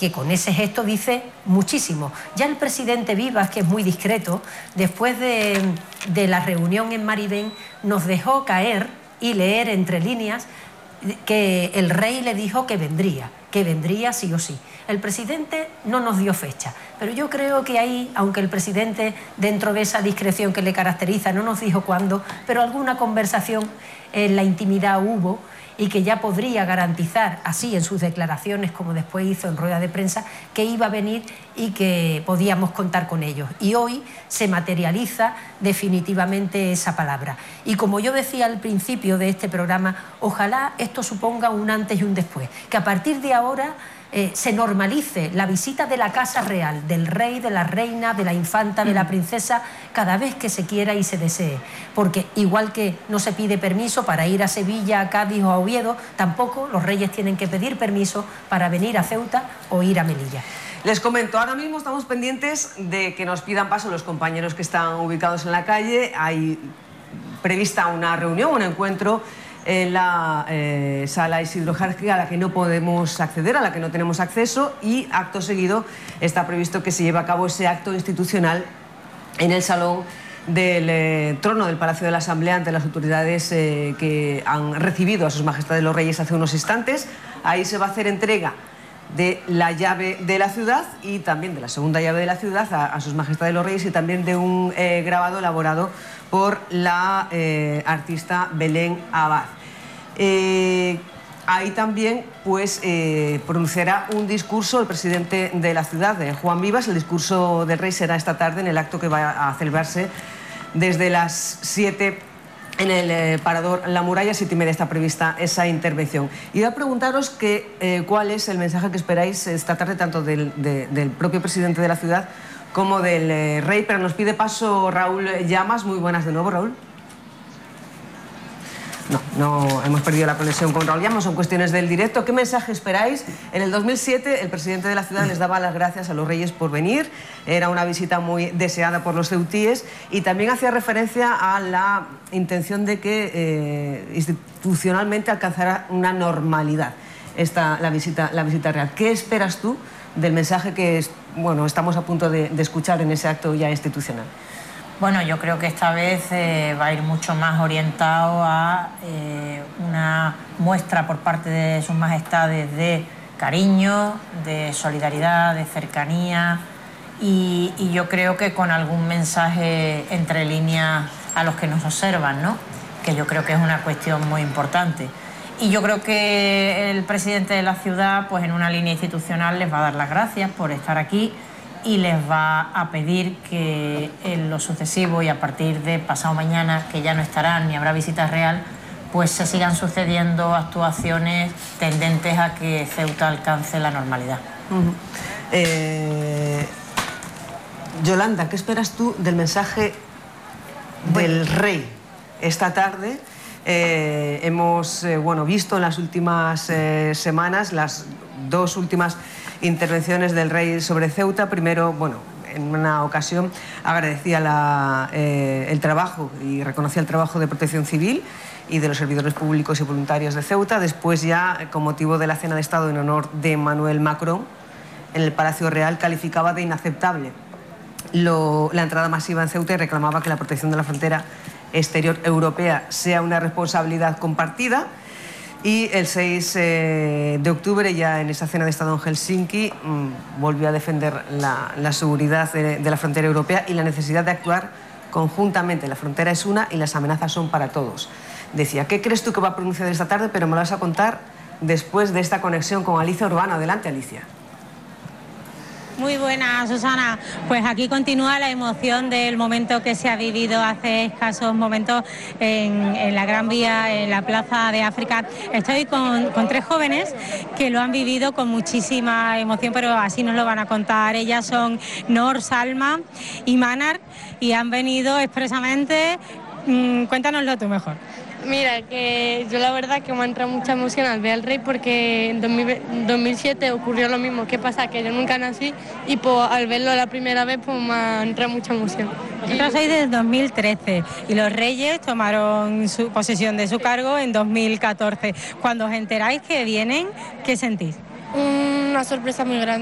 que con ese gesto dice muchísimo. Ya el presidente Vivas, que es muy discreto, después de la reunión en Maribén, nos dejó caer y leer entre líneas que el rey le dijo que vendría sí o sí. El presidente no nos dio fecha, pero yo creo que ahí, aunque el presidente, dentro de esa discreción que le caracteriza, no nos dijo cuándo, pero alguna conversación en la intimidad hubo, y que ya podría garantizar, así en sus declaraciones como después hizo en rueda de prensa, que iba a venir y que podíamos contar con ellos. Y hoy se materializa definitivamente esa palabra. Y como yo decía al principio de este programa, ojalá esto suponga un antes y un después, que a partir de ahora se normalice la visita de la Casa Real, del rey, de la reina, de la infanta, de la princesa, cada vez que se quiera y se desee. Porque igual que no se pide permiso para ir a Sevilla, a Cádiz o a Oviedo, tampoco los reyes tienen que pedir permiso para venir a Ceuta o ir a Melilla. Les comento, ahora mismo estamos pendientes de que nos pidan paso los compañeros que están ubicados en la calle. Hay prevista una reunión, un encuentro en la sala Isidro Jarqui, a la que no podemos acceder, a la que no tenemos acceso, y acto seguido está previsto que se lleve a cabo ese acto institucional en el salón del trono del Palacio de la Asamblea ante las autoridades que han recibido a sus majestades los reyes hace unos instantes. Ahí se va a hacer entrega de la llave de la ciudad y también de la segunda llave de la ciudad a sus majestades los reyes, y también de un grabado elaborado por la artista Belén Abad. Ahí también pues pronunciará un discurso el presidente de la ciudad, Juan Vivas. El discurso del rey será esta tarde en el acto que va a celebrarse desde las 7 en el Parador La Muralla. 7:30 está prevista esa intervención. Y voy a preguntaros cuál es el mensaje que esperáis esta tarde, tanto del propio presidente de la ciudad como del rey. Pero nos pide paso Raúl Llamas. Muy buenas de nuevo, Raúl. No hemos perdido la conexión con Raúl Llamas, son cuestiones del directo. ¿Qué mensaje esperáis? En el 2007 el presidente de la ciudad les daba las gracias a los reyes por venir, era una visita muy deseada por los ceutíes, y también hacía referencia a la intención de que institucionalmente alcanzara una normalidad la visita real. ¿Qué esperas tú del mensaje que estamos a punto de escuchar en ese acto ya institucional? Bueno, yo creo que esta vez va a ir mucho más orientado a una muestra por parte de sus majestades de cariño, de solidaridad, de cercanía, y yo creo que con algún mensaje entre líneas a los que nos observan, ¿no? Que yo creo que es una cuestión muy importante. Y yo creo que el presidente de la ciudad, pues en una línea institucional, les va a dar las gracias por estar aquí y les va a pedir que en lo sucesivo y a partir de pasado mañana, que ya no estarán ni habrá visita real, pues se sigan sucediendo actuaciones tendentes a que Ceuta alcance la normalidad. Yolanda, ¿qué esperas tú del mensaje del rey esta tarde? Hemos visto en las últimas semanas las dos últimas intervenciones del rey sobre Ceuta. Primero, en una ocasión agradecía el trabajo y reconocía el trabajo de Protección Civil y de los servidores públicos y voluntarios de Ceuta. Después, ya con motivo de la cena de Estado en honor de Emmanuel Macron en el Palacio Real, calificaba de inaceptable la entrada masiva en Ceuta y reclamaba que la protección de la frontera exterior europea sea una responsabilidad compartida. Y el 6 de octubre, ya en esa cena de Estado en Helsinki, volvió a defender la seguridad de la frontera europea y la necesidad de actuar conjuntamente. La frontera es una y las amenazas son para todos. Decía, ¿qué crees tú que va a pronunciar esta tarde? Pero me lo vas a contar después de esta conexión con Alicia Urbano. Adelante, Alicia. Muy buena, Susana. Pues aquí continúa la emoción del momento que se ha vivido hace escasos momentos en la Gran Vía, en la Plaza de África. Estoy con tres jóvenes que lo han vivido con muchísima emoción, pero así nos lo van a contar. Ellas son Nor, Salma y Manar, y han venido expresamente. Cuéntanoslo tú mejor. Mira, que yo la verdad que me ha entrado mucha emoción al ver al rey, porque en 2007 ocurrió lo mismo. ¿Qué pasa? Que yo nunca nací y pues, al verlo la primera vez pues me ha entrado mucha emoción. Vosotros sois desde 2013 y los reyes tomaron posesión de su cargo en 2014. Cuando os enteráis que vienen, ¿qué sentís? Una sorpresa muy grande.